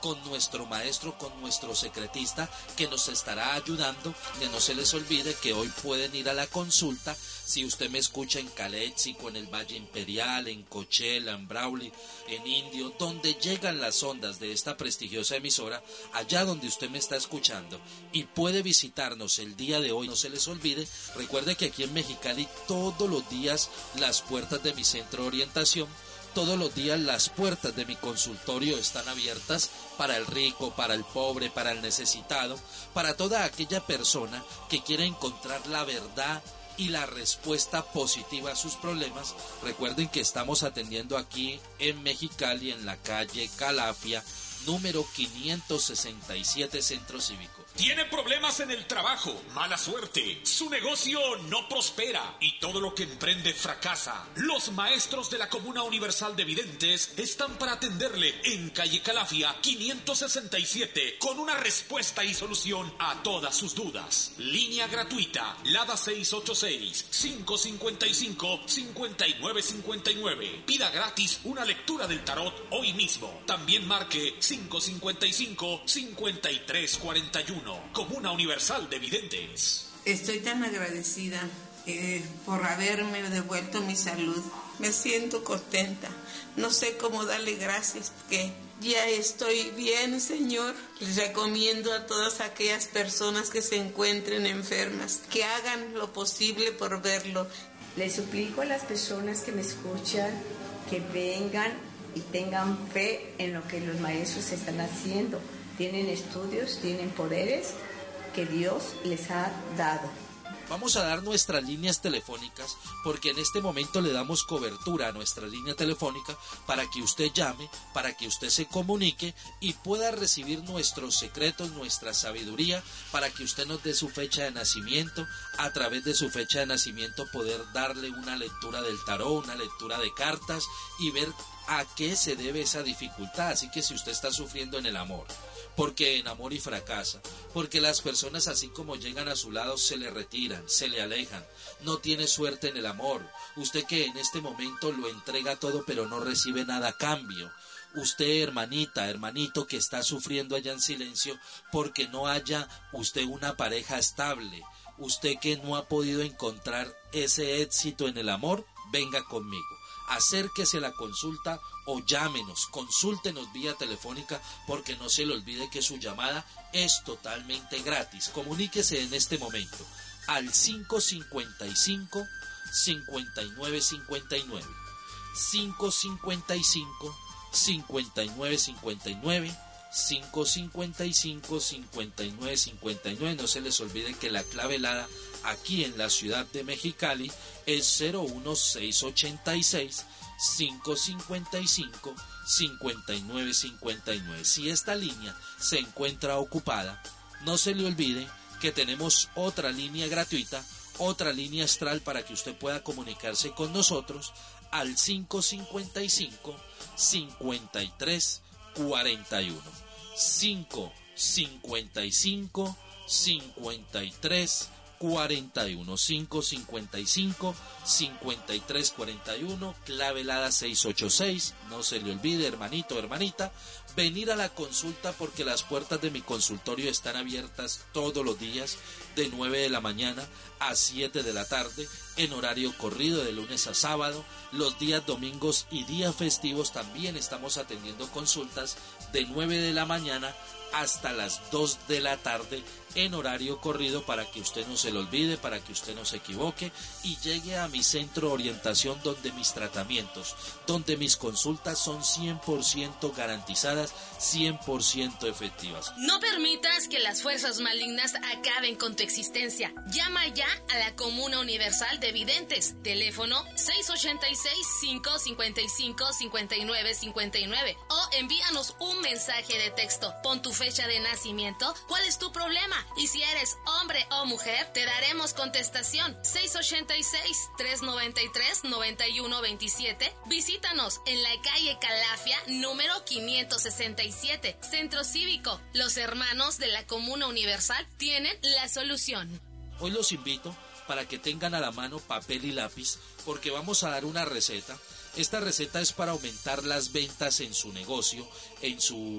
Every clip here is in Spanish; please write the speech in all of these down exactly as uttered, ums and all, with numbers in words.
con nuestro maestro, con nuestro secretista, que nos estará ayudando. Que no se les olvide que hoy pueden ir a la consulta. Si usted me escucha en Caléxico, en el Valle Imperial, en Coachella, en Brawley, en Indio, donde llegan las ondas de esta prestigiosa emisora, allá donde usted me está escuchando, y puede visitarnos el día de hoy, no se les olvide, recuerde que aquí en Mexicali todos los días las puertas de mi centro de orientación, todos los días las puertas de mi consultorio están abiertas para el rico, para el pobre, para el necesitado, para toda aquella persona que quiera encontrar la verdad y la respuesta positiva a sus problemas. Recuerden que estamos atendiendo aquí en Mexicali, en la calle Calafia, número quinientos sesenta y siete, Centro Cívico. ¿Tiene problemas en el trabajo? Mala suerte. Su negocio no prospera y todo lo que emprende fracasa. Los maestros de la Comuna Universal de Videntes están para atenderle en calle Calafia quinientos sesenta y siete con una respuesta y solución a todas sus dudas. Línea gratuita, Lada seis ocho seis, cinco cinco cinco, cinco nueve cinco nueve. Pida gratis una lectura del tarot hoy mismo. También marque cinco cinco cinco, cinco tres cuatro uno. Comuna Universal de Videntes. Estoy tan agradecida eh, por haberme devuelto mi salud. Me siento contenta. No sé cómo darle gracias porque ya estoy bien, Señor. Les recomiendo a todas aquellas personas que se encuentren enfermas que hagan lo posible por verlo. Les suplico a las personas que me escuchan que vengan y tengan fe en lo que los maestros están haciendo. Tienen estudios, tienen poderes que Dios les ha dado. Vamos a dar nuestras líneas telefónicas porque en este momento le damos cobertura a nuestra línea telefónica para que usted llame, para que usted se comunique y pueda recibir nuestros secretos, nuestra sabiduría, para que usted nos dé su fecha de nacimiento, a través de su fecha de nacimiento poder darle una lectura del tarot, una lectura de cartas y ver a qué se debe esa dificultad. Así que si usted está sufriendo en el amor, porque enamora y fracasa, porque las personas así como llegan a su lado se le retiran, se le alejan, no tiene suerte en el amor, usted que en este momento lo entrega todo pero no recibe nada a cambio, usted hermanita, hermanito que está sufriendo allá en silencio porque no haya usted una pareja estable, usted que no ha podido encontrar ese éxito en el amor, venga conmigo. Acérquese a la consulta o llámenos, consúltenos vía telefónica porque no se le olvide que su llamada es totalmente gratis. Comuníquese en este momento al cinco cinco cinco, cinco nueve cinco nueve, cinco cinco cinco, cinco nueve cinco nueve, cinco cinco cinco, cinco nueve cinco nueve. No se les olvide que la clave helada aquí en la ciudad de Mexicali es cero uno seis ocho seis, cinco cinco cinco, cinco nueve cinco nueve. Si esta línea se encuentra ocupada, no se le olvide que tenemos otra línea gratuita, otra línea astral para que usted pueda comunicarse con nosotros al cinco cinco cinco, cinco tres cuatro uno. cinco cinco cinco, cinco tres cuarenta y uno, cinco cinco cinco, cinco tres cuarenta y uno, clave helada seis ocho seis. No se le olvide, hermanito, hermanita, venir a la consulta porque las puertas de mi consultorio están abiertas todos los días de nueve de la mañana a siete de la tarde en horario corrido de lunes a sábado. Los días domingos y días festivos también estamos atendiendo consultas de nueve de la mañana hasta las dos de la tarde en horario corrido para que usted no se lo olvide, para que usted no se equivoque y llegue a mi centro de orientación donde mis tratamientos, donde mis consultas son cien por ciento garantizadas, cien por ciento efectivas. No permitas que las fuerzas malignas acaben con tu existencia. Llama ya a la Comuna Universal de Videntes. Teléfono seis ocho seis, cinco cinco cinco, cinco nueve cinco nueve o envíanos un mensaje de texto. Pon tu fecha de nacimiento, cuál es tu problema y si eres hombre o mujer, te daremos contestación. seis ocho seis, tres nueve tres, nueve uno dos siete. Visítanos en la calle Calafia, número quinientos sesenta y siete, Centro Cívico. Los hermanos de la Comuna Universal tienen la solución. Hoy los invito para que tengan a la mano papel y lápiz porque vamos a dar una receta. Esta receta es para aumentar las ventas en su negocio, en su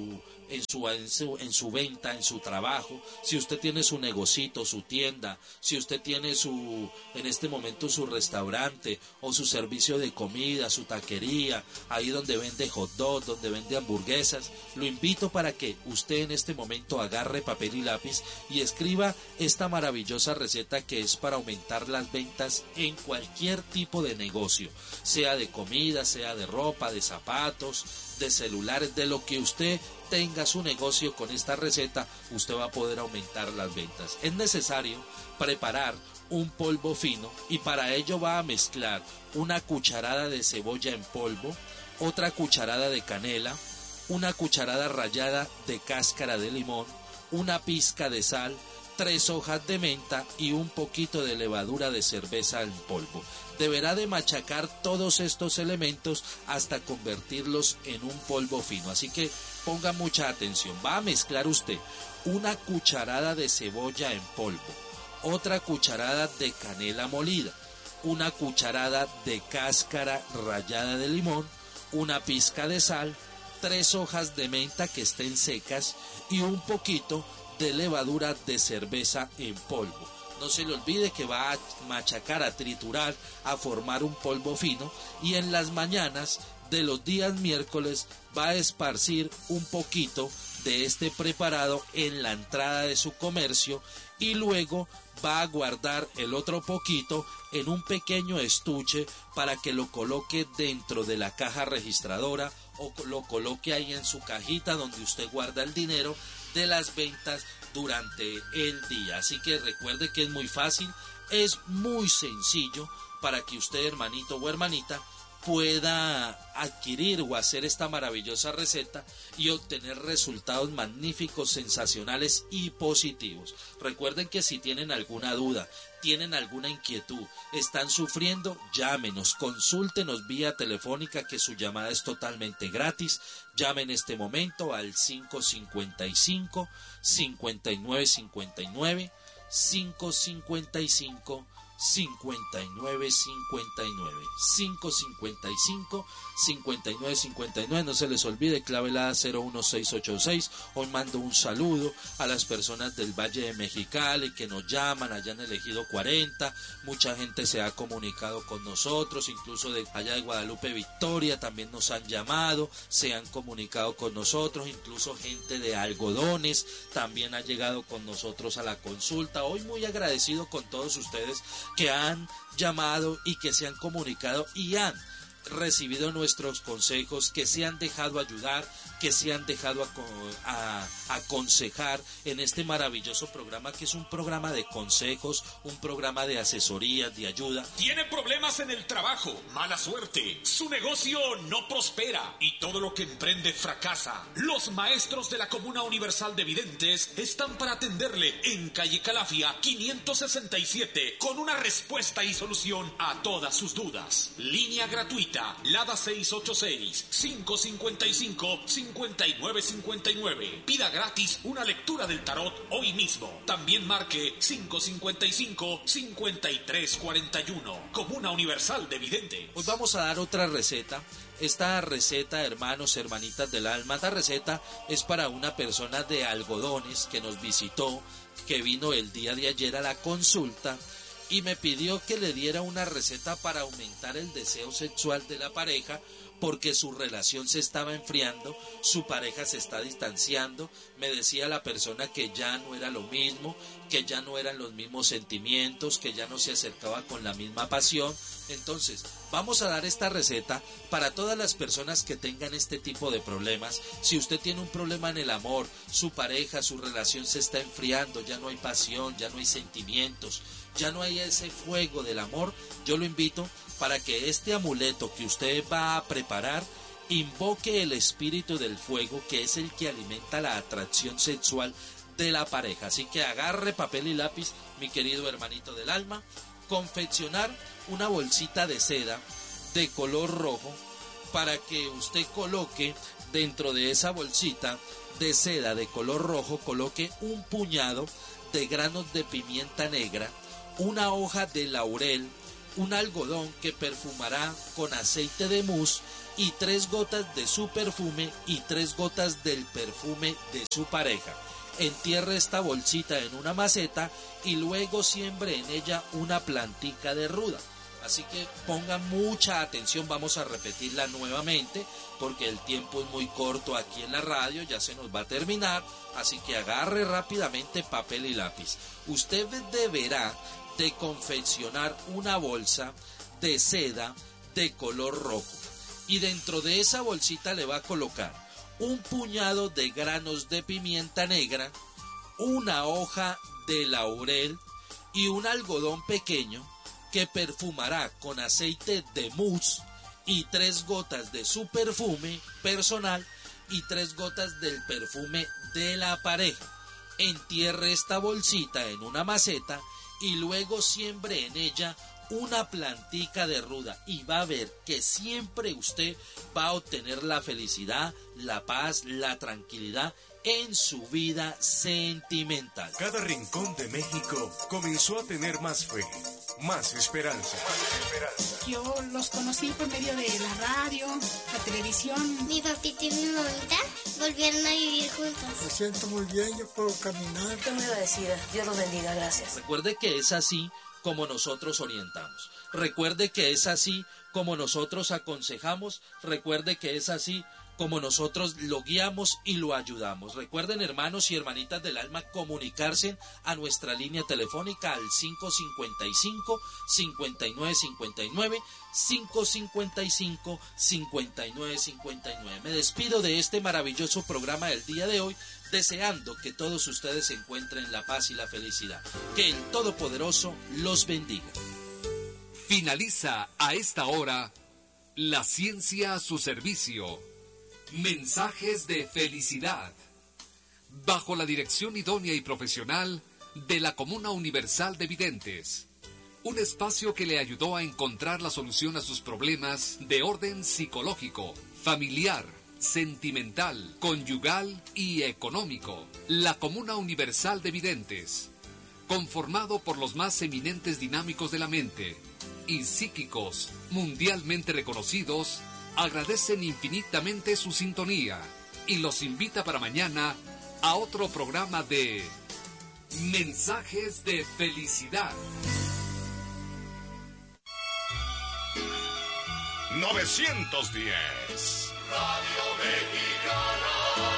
en su, en su, en su venta, en su trabajo, si usted tiene su negocito, su tienda, si usted tiene su, en este momento su restaurante o su servicio de comida, su taquería, ahí donde vende hot dog, donde vende hamburguesas, lo invito para que usted en este momento agarre papel y lápiz y escriba esta maravillosa receta que es para aumentar las ventas en cualquier tipo de negocio, sea de comida, sea de ropa, de zapatos, de celulares, de lo que usted tenga su negocio. Con esta receta usted va a poder aumentar las ventas. Es necesario preparar un polvo fino y para ello va a mezclar una cucharada de cebolla en polvo, otra cucharada de canela, una cucharada rallada de cáscara de limón, una pizca de sal, tres hojas de menta y un poquito de levadura de cerveza en polvo. Deberá de machacar todos estos elementos hasta convertirlos en un polvo fino. Así que ponga mucha atención. Va a mezclar usted una cucharada de cebolla en polvo, otra cucharada de canela molida, una cucharada de cáscara rallada de limón, una pizca de sal, tres hojas de menta que estén secas y un poquito de levadura de cerveza en polvo. No se le olvide que va a machacar, a triturar, a formar un polvo fino y en las mañanas de los días miércoles va a esparcir un poquito de este preparado en la entrada de su comercio y luego va a guardar el otro poquito en un pequeño estuche para que lo coloque dentro de la caja registradora o lo coloque ahí en su cajita donde usted guarda el dinero de las ventas durante el día. Así que recuerde que es muy fácil, es muy sencillo para que usted, hermanito o hermanita, pueda adquirir o hacer esta maravillosa receta y obtener resultados magníficos, sensacionales y positivos. Recuerden que si tienen alguna duda, tienen alguna inquietud, están sufriendo, llámenos, consúltenos vía telefónica, que su llamada es totalmente gratis. Llame en este momento al cinco cinco cinco, cinco nueve cinco nueve, cinco cinco cinco, cinco nueve cinco nueve, cinco cinco cinco, cinco nueve cinco nueve. No se les olvide, clave la cero uno seis ocho seis. Hoy mando un saludo a las personas del Valle de Mexicali que nos llaman allá en el Ejido cuarenta. Mucha gente se ha comunicado con nosotros, incluso de allá de Guadalupe Victoria también nos han llamado, se han comunicado con nosotros, incluso gente de Algodones también ha llegado con nosotros a la consulta. Hoy muy agradecido con todos ustedes que han llamado y que se han comunicado y han recibido nuestros consejos, que se han dejado ayudar, que se han dejado a, a, aconsejar en este maravilloso programa, que es un programa de consejos, un programa de asesorías, de ayuda. ¿Tiene problemas en el trabajo? Mala suerte. Su negocio no prospera y todo lo que emprende fracasa. Los maestros de la Comuna Universal de Videntes están para atenderle en calle Calafia quinientos sesenta y siete con una respuesta y solución a todas sus dudas. Línea gratuita Lada seis ocho seis, cinco cinco cinco, cinco nueve cinco nueve. Pida gratis una lectura del tarot hoy mismo. También marque cinco cinco cinco, cinco tres cuatro uno. Comuna Universal de Videntes. Hoy vamos a dar otra receta. Esta receta, hermanos, hermanitas del alma, esta receta es para una persona de Algodones que nos visitó, que vino el día de ayer a la consulta y me pidió que le diera una receta para aumentar el deseo sexual de la pareja, porque su relación se estaba enfriando, su pareja se está distanciando. Me decía la persona que ya no era lo mismo, que ya no eran los mismos sentimientos, que ya no se acercaba con la misma pasión. Entonces, vamos a dar esta receta para todas las personas que tengan este tipo de problemas. Si usted tiene un problema en el amor, su pareja, su relación se está enfriando, ya no hay pasión, ya no hay sentimientos, ya no hay ese fuego del amor, yo lo invito para que este amuleto que usted va a preparar invoque el espíritu del fuego, que es el que alimenta la atracción sexual de la pareja. Así que agarre papel y lápiz, mi querido hermanito del alma, confeccionar una bolsita de seda de color rojo para que usted coloque dentro de esa bolsita de seda de color rojo, coloque un puñado de granos de pimienta negra, una hoja de laurel, un algodón que perfumará con aceite de mousse y tres gotas de su perfume y tres gotas del perfume de su pareja. Entierre esta bolsita en una maceta y luego siembre en ella una plantica de ruda. Así que pongan mucha atención, vamos a repetirla nuevamente porque el tiempo es muy corto aquí en la radio, ya se nos va a terminar, así que agarre rápidamente papel y lápiz. Usted deberá de confeccionar una bolsa de seda de color rojo y dentro de esa bolsita le va a colocar un puñado de granos de pimienta negra, una hoja de laurel y un algodón pequeño que perfumará con aceite de mousse y tres gotas de su perfume personal y tres gotas del perfume de la pareja. Entierre esta bolsita en una maceta y luego siembre en ella una plantica de ruda y va a ver que siempre usted va a obtener la felicidad, la paz, la tranquilidad en su vida sentimental. Cada rincón de México comenzó a tener más fe, más esperanza. Más esperanza. Yo los conocí por medio de la radio, la televisión. Mi papita y mi mamita volvieron a vivir juntos. Me siento muy bien, yo puedo caminar. Estoy muy agradecida. Dios los bendiga, gracias. Recuerde que es así como nosotros orientamos. Recuerde que es así como nosotros aconsejamos. Recuerde que es así como nosotros lo guiamos y lo ayudamos. Recuerden, hermanos y hermanitas del alma, comunicarse a nuestra línea telefónica al cinco cinco cinco, cinco nueve cinco nueve, cinco cinco cinco, cinco nueve cinco nueve. Me despido de este maravilloso programa del día de hoy, deseando que todos ustedes encuentren la paz y la felicidad. Que el Todopoderoso los bendiga. Finaliza a esta hora la ciencia a su servicio. Mensajes de felicidad. Bajo la dirección idónea y profesional de la Comuna Universal de Videntes. Un espacio que le ayudó a encontrar la solución a sus problemas de orden psicológico, familiar, sentimental, conyugal y económico. La Comuna Universal de Videntes. Conformado por los más eminentes dinámicos de la mente y psíquicos mundialmente reconocidos, agradecen infinitamente su sintonía y los invita para mañana a otro programa de Mensajes de Felicidad. novecientos diez Radio Mexicana.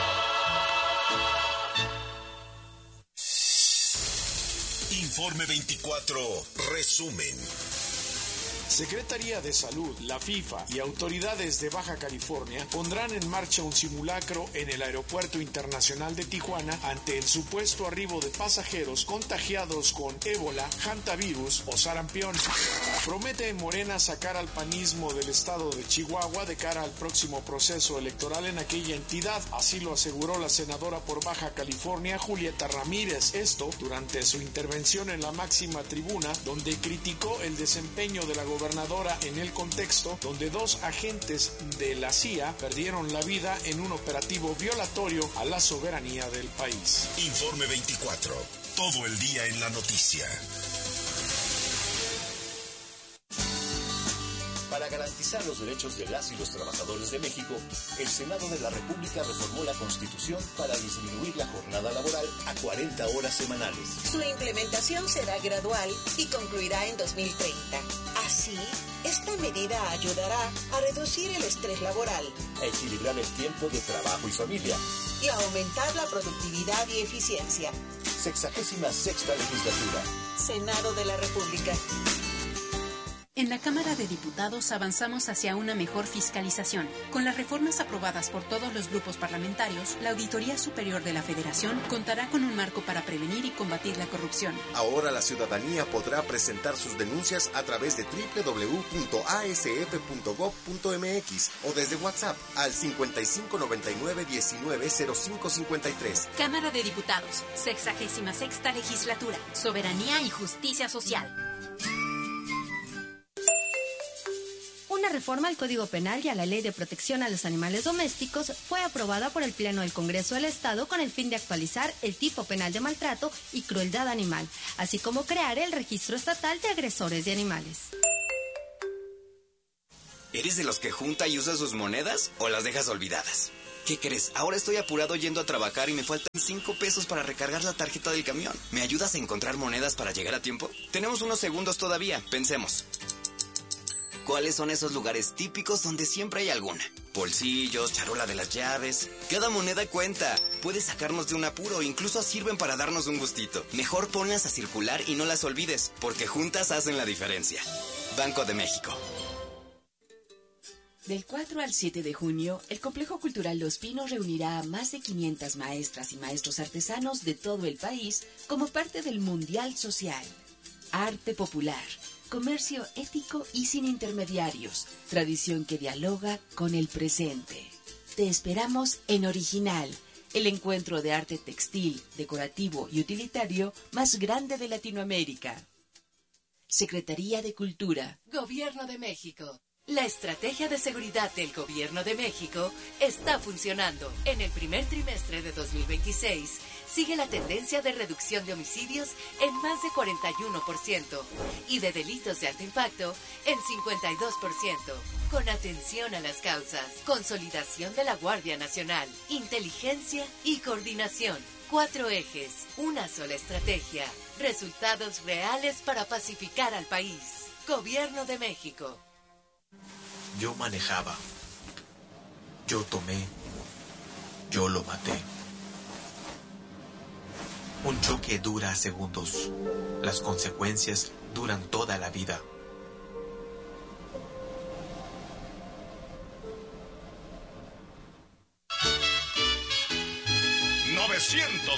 Informe veinticuatro, resumen. Secretaría de Salud, la FIFA y autoridades de Baja California pondrán en marcha un simulacro en el Aeropuerto Internacional de Tijuana ante el supuesto arribo de pasajeros contagiados con ébola, hantavirus o sarampión. Promete Morena sacar al panismo del estado de Chihuahua de cara al próximo proceso electoral en aquella entidad, así lo aseguró la senadora por Baja California, Julieta Ramírez. Esto durante su intervención en la máxima tribuna, donde criticó el desempeño de la gobernadora en el contexto donde dos agentes de la C I A perdieron la vida en un operativo violatorio a la soberanía del país. Informe veinticuatro, todo el día en la noticia. Para garantizar los derechos de las y los trabajadores de México, el Senado de la República reformó la Constitución para disminuir la jornada laboral a cuarenta horas semanales. Su implementación será gradual y concluirá en dos mil treinta. Así, esta medida ayudará a reducir el estrés laboral, a equilibrar el tiempo de trabajo y familia y a aumentar la productividad y eficiencia. Sexagésima sexta legislatura. Senado de la República. En la Cámara de Diputados avanzamos hacia una mejor fiscalización. Con las reformas aprobadas por todos los grupos parlamentarios, la Auditoría Superior de la Federación contará con un marco para prevenir y combatir la corrupción. Ahora la ciudadanía podrá presentar sus denuncias a través de doble u doble u doble u punto a s f punto gob punto m x o desde WhatsApp al cincuenta y cinco noventa y nueve diecinueve cero cinco cincuenta y tres. Cámara de Diputados, sexagésima sexta legislatura, soberanía y justicia social. Una reforma al Código Penal y a la Ley de Protección a los Animales Domésticos fue aprobada por el Pleno del Congreso del Estado con el fin de actualizar el tipo penal de maltrato y crueldad animal, así como crear el Registro Estatal de Agresores de Animales. ¿Eres de los que junta y usa sus monedas o las dejas olvidadas? ¿Qué crees? Ahora estoy apurado yendo a trabajar y me faltan cinco pesos para recargar la tarjeta del camión. ¿Me ayudas a encontrar monedas para llegar a tiempo? Tenemos unos segundos todavía, pensemos. ¿Cuáles son esos lugares típicos donde siempre hay alguna? Bolsillos, charola de las llaves. Cada moneda cuenta. Puede sacarnos de un apuro, incluso sirven para darnos un gustito. Mejor ponlas a circular y no las olvides, porque juntas hacen la diferencia. Banco de México. Del cuatro al siete de junio, el Complejo Cultural Los Pinos reunirá a más de quinientas maestras y maestros artesanos de todo el país como parte del Mundial Social. Arte popular, comercio ético y sin intermediarios, tradición que dialoga con el presente. Te esperamos en Original, el encuentro de arte textil, decorativo y utilitario más grande de Latinoamérica. Secretaría de Cultura, Gobierno de México. La estrategia de seguridad del Gobierno de México está funcionando. En el primer trimestre de dos mil veintiséis, sigue la tendencia de reducción de homicidios en más de cuarenta y uno por ciento y de delitos de alto impacto en cincuenta y dos por ciento. Con atención a las causas, consolidación de la Guardia Nacional, inteligencia y coordinación. Cuatro ejes, una sola estrategia, resultados reales para pacificar al país. Gobierno de México. Yo manejaba, yo tomé, yo lo maté. Un choque dura segundos, las consecuencias duran toda la vida.